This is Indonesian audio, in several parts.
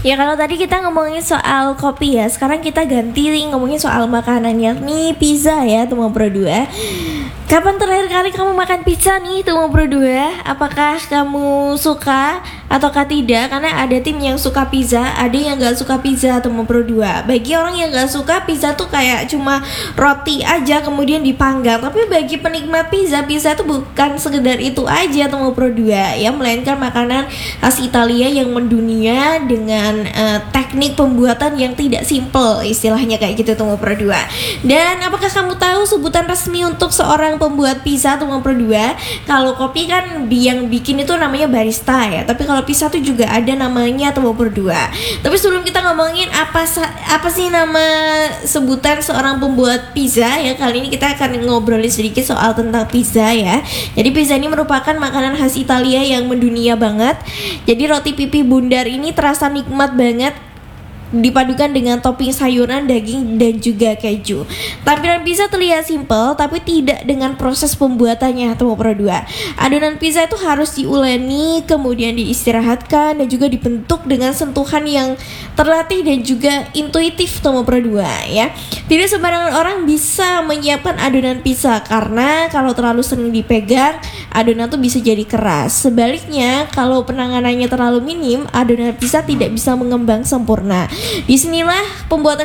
Ya kalau tadi kita ngomongin soal kopi ya, sekarang kita ganti ngomongin soal makanan, yakni pizza ya teman Pro 2. Kapan terakhir kali kamu makan pizza nih teman Pro 2? Apakah kamu suka ataukah tidak? Karena ada tim yang suka pizza, ada yang gak suka pizza teman Pro 2. Bagi orang yang gak suka, pizza tuh kayak cuma roti aja kemudian dipanggang. Tapi bagi penikmat pizza, pizza tuh bukan sekedar itu aja teman Pro 2 ya, melainkan makanan khas Italia yang mendunia dengan teknik pembuatan yang tidak simple, istilahnya kayak gitu teman Pro 2. Dan apakah kamu tahu sebutan resmi untuk seorang pembuat pizza teman Pro 2? Kalau kopi kan yang bikin itu namanya barista ya, tapi kalau pizza tuh juga ada namanya teman Pro 2. Tapi sebelum kita ngomongin apa sih nama sebutan seorang pembuat pizza ya, kali ini kita akan ngobrolin sedikit soal tentang pizza ya. Jadi pizza ini merupakan makanan khas Italia yang mendunia banget. Jadi roti pipi bundar ini terasa nikmat banget dipadukan dengan topping sayuran, daging, dan juga keju. Tampilan pizza terlihat simpel, tapi tidak dengan proses pembuatannya teman Pro 2. Adonan pizza itu harus diuleni, kemudian diistirahatkan, dan juga dibentuk dengan sentuhan yang terlatih dan juga intuitif teman Pro 2 ya. Tidak sembarangan orang bisa menyiapkan adonan pizza, karena kalau terlalu sering dipegang, adonan tuh bisa jadi keras. Sebaliknya, kalau penanganannya terlalu minim, adonan pizza tidak bisa mengembang sempurna. Disinilah pembuat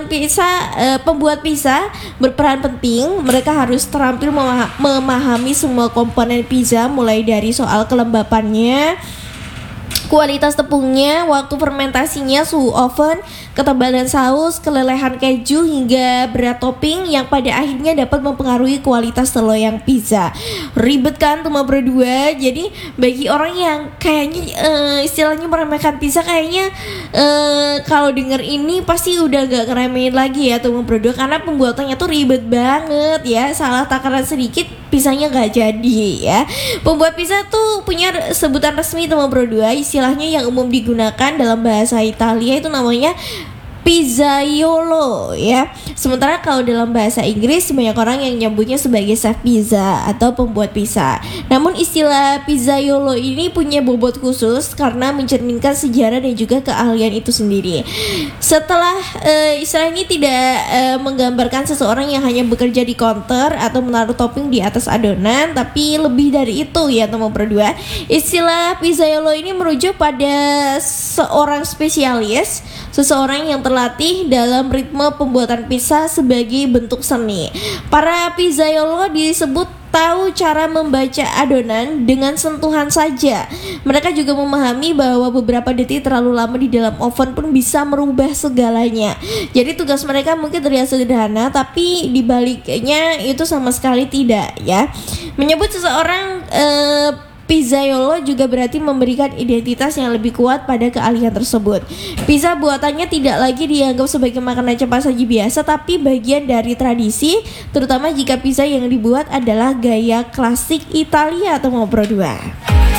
pizza berperan penting. Mereka harus terampil memahami semua komponen pizza, mulai dari soal kelembapannya, kualitas tepungnya, waktu fermentasinya, suhu oven, ketebalan saus, kelelehan keju, hingga berat topping yang pada akhirnya dapat mempengaruhi kualitas loyang pizza. Ribet kan teman Pro 2? Jadi bagi orang yang kayaknya istilahnya meremehkan pizza, kayaknya kalau denger ini pasti udah gak ngeremehin lagi ya teman Pro 2, karena pembuatannya tuh ribet banget ya. Salah takaran sedikit pizzanya gak jadi ya. Pembuat pizza tuh punya sebutan resmi teman Pro 2. Istilahnya yang umum digunakan dalam bahasa Italia itu namanya pizzaiolo ya. Sementara kalau dalam bahasa Inggris banyak orang yang nyebutnya sebagai chef pizza atau pembuat pizza. Namun istilah pizzaiolo ini punya bobot khusus karena mencerminkan sejarah dan juga keahlian itu sendiri. Setelah istilah ini tidak menggambarkan seseorang yang hanya bekerja di counter atau menaruh topping di atas adonan, tapi lebih dari itu ya teman Pro 2. Istilah pizzaiolo ini merujuk pada seorang spesialis, seseorang yang terlatih dalam ritme pembuatan pizza sebagai bentuk seni. Para pizzaiolo disebut tahu cara membaca adonan dengan sentuhan saja. Mereka juga memahami bahwa beberapa detik terlalu lama di dalam oven pun bisa merubah segalanya. Jadi tugas mereka mungkin terlihat sederhana, tapi dibaliknya itu sama sekali tidak ya. Menyebut seseorang pizzaiolo juga berarti memberikan identitas yang lebih kuat pada keahlian tersebut. Pizza buatannya tidak lagi dianggap sebagai makanan cepat saji biasa, tapi bagian dari tradisi, terutama jika pizza yang dibuat adalah gaya klasik Italia atau Pro 2.